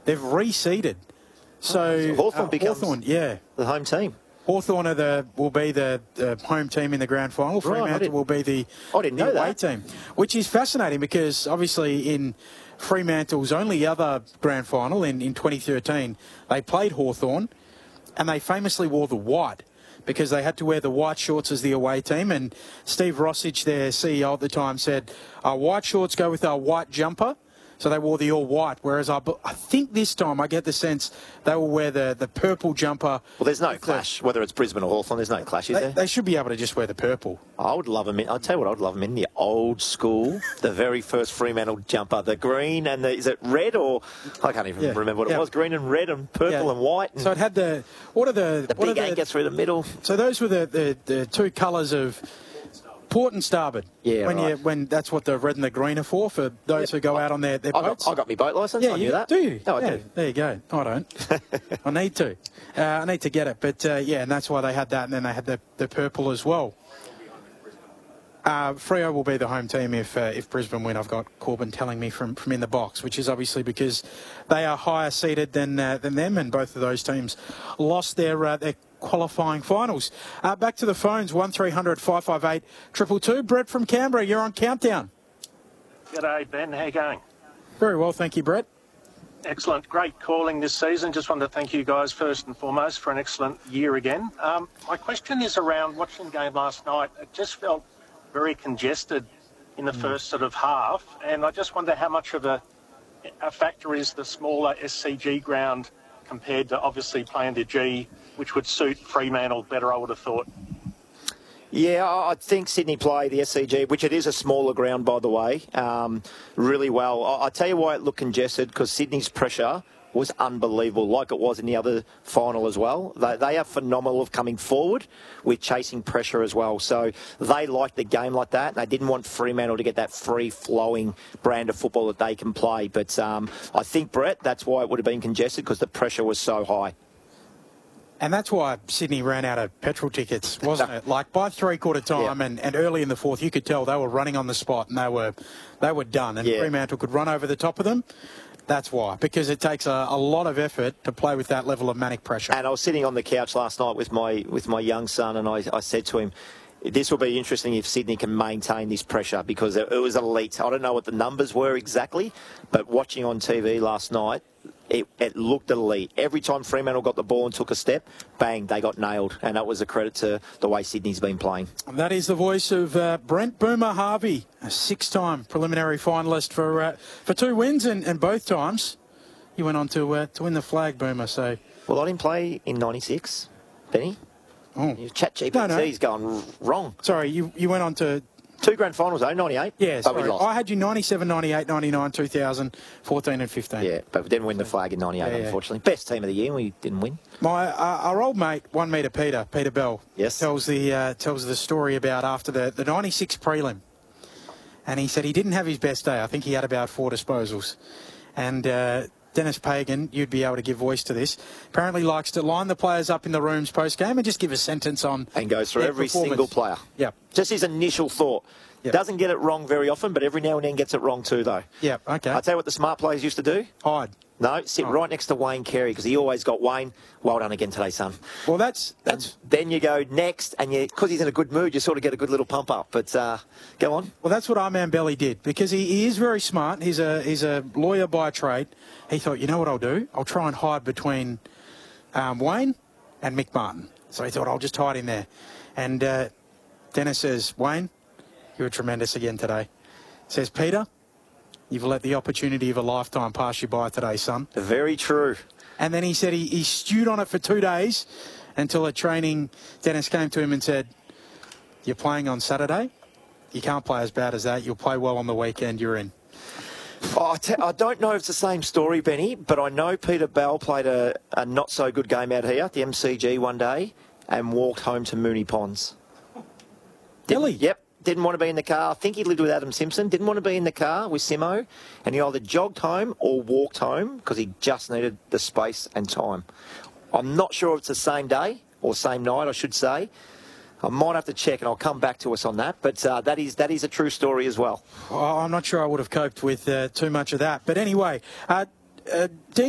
they've reseeded. So Hawthorn becomes yeah, the home team. Hawthorn will be the home team in the grand final. Fremantle will be the away team, which is fascinating because obviously in Fremantle's only other grand final in 2013, they played Hawthorn and they famously wore the white because they had to wear the white shorts as the away team. And Steve Rossage, their CEO at the time, said, our white shorts go with our white jumper. So they wore the all-white, whereas I think this time I get the sense they will wear the purple jumper. Well, there's no clash, whether it's Brisbane or Hawthorn, there's no clash, is there? They should be able to just wear the purple. I would love them I'll tell you what, I would love them in the old school, the very first Fremantle jumper, the green and is it red or, I can't even remember what it was, green and red and purple and white. And so it had the big anchor through the middle. So those were the two colours of port and starboard. Yeah, when that's what the red and the green are for those who go out on their boats. I got my boat licence. I knew that. Do you? No, I do. There you go. I don't. I need to. I need to get it. But and that's why they had that, and then they had the purple as well. Freo will be the home team if Brisbane win. I've got Corbin telling me from in the box, which is obviously because they are higher seeded than them, and both of those teams lost their qualifying finals. Back to the phones, 1300 558 222. Brett from Canberra, you're on Countdown. G'day, Ben. How you going? Very well, thank you, Brett. Excellent. Great calling this season. Just wanted to thank you guys first and foremost for an excellent year again. My question is around watching the game last night. It just felt very congested in the first sort of half, and I just wonder how much of a factor is the smaller SCG ground compared to obviously playing the G, which would suit Fremantle better, I would have thought. Yeah, I think Sydney play the SCG, which it is a smaller ground, by the way, really well. I'll tell you why it looked congested, because Sydney's pressure was unbelievable, like it was in the other final as well. They are phenomenal of coming forward with chasing pressure as well. So they liked the game like that, and they didn't want Fremantle to get that free-flowing brand of football that they can play. But I think, Brett, that's why it would have been congested, because the pressure was so high. And that's why Sydney ran out of petrol tickets, wasn't it? Like by three-quarter time and early in the fourth, you could tell they were running on the spot and they were done. And Fremantle could run over the top of them. That's why, because it takes a lot of effort to play with that level of manic pressure. And I was sitting on the couch last night with my young son, and I said to him, this will be interesting if Sydney can maintain this pressure, because it was elite. I don't know what the numbers were exactly, but watching on TV last night, it looked elite. Every time Fremantle got the ball and took a step, bang, they got nailed. And that was a credit to the way Sydney's been playing. And that is the voice of Brent Boomer Harvey, a six-time preliminary finalist for two wins, and both times you went on to win the flag, Boomer. So, well, I didn't play in '96, Benny. Oh. Your ChatGPT's going wrong. Sorry, you went on to... Two grand finals, though, 98. Yeah, but we lost. I had you 97, 98, 99, 2000, 14 and 15. Yeah, but we didn't win the flag in 98, unfortunately. Best team of the year, we didn't win. Our old mate, 1 metre Peter Bell, tells the story about after the 96 prelim. And he said he didn't have his best day. I think he had about 4 disposals. And Dennis Pagan, you'd be able to give voice to this, apparently likes to line the players up in the rooms post-game and just give a sentence on... And goes through every single player. Yep. Just his initial thought. Yep. Doesn't get it wrong very often, but every now and then gets it wrong too, though. Yeah, okay. I'll tell you what the smart players used to do. Hide. No, sit right next to Wayne Carey, because he always got Wayne. Well done again today, son. Well, that's... Then you go next, and because he's in a good mood, you sort of get a good little pump up. But go on. Well, that's what our man Belly did, because he is very smart. He's a lawyer by trade. He thought, you know what I'll do? I'll try and hide between Wayne and Mick Martin. So he thought, I'll just hide in there. And Dennis says, Wayne, you were tremendous again today. Says, Peter, you've let the opportunity of a lifetime pass you by today, son. Very true. And then he said he stewed on it for 2 days until at training, Dennis came to him and said, you're playing on Saturday? You can't play as bad as that. You'll play well on the weekend. You're in. I don't know if it's the same story, Benny, but I know Peter Bell played a not-so-good game out here at the MCG one day and walked home to Moonee Ponds. Really? Yep. Didn't want to be in the car. I think he lived with Adam Simpson. Didn't want to be in the car with Simo. And he either jogged home or walked home because he just needed the space and time. I'm not sure if it's the same day or same night, I should say. I might have to check, and I'll come back to us on that. But that is a true story as well. I'm not sure I would have coped with too much of that. But anyway,